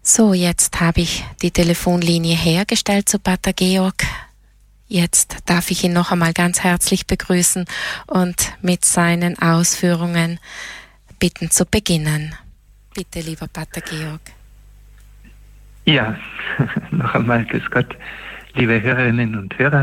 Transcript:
So, jetzt habe ich die Telefonlinie hergestellt zu Pater Georg. Jetzt darf ich ihn noch einmal ganz herzlich begrüßen und mit seinen Ausführungen bitten zu beginnen. Bitte, lieber Pater Georg. Ja, noch einmal grüß Gott, liebe Hörerinnen und Hörer.